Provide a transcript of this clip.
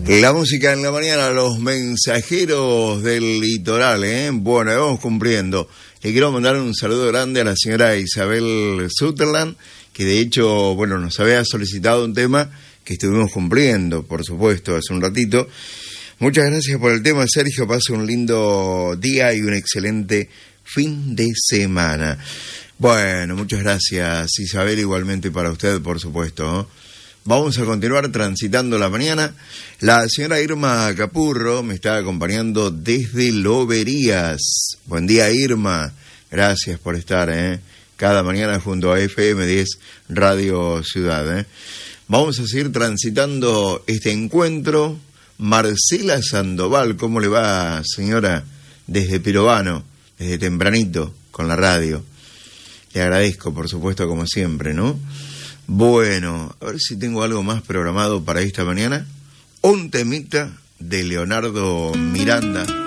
La música en la mañana, los mensajeros del litoral, Bueno, vamos cumpliendo. Le quiero mandar un saludo grande a la señora Isabel Sutherland, que de hecho, bueno, nos había solicitado un tema que estuvimos cumpliendo, por supuesto, hace un ratito. Muchas gracias por el tema, Sergio. Pase un lindo día y un excelente fin de semana. Bueno, muchas gracias, Isabel, igualmente para usted, por supuesto, ¿no? Vamos a continuar transitando la mañana. La señora Irma Capurro me está acompañando desde Loberías. Buen día, Irma. Gracias por estar, cada mañana junto a FM 10 Radio Ciudad, Vamos a seguir transitando este encuentro. Marcela Sandoval, ¿cómo le va, señora? Desde Pirovano, desde tempranito, con la radio. Le agradezco, por supuesto, como siempre, ¿no? Bueno, a ver si tengo algo más programado para esta mañana. Un temita de Leonardo Miranda.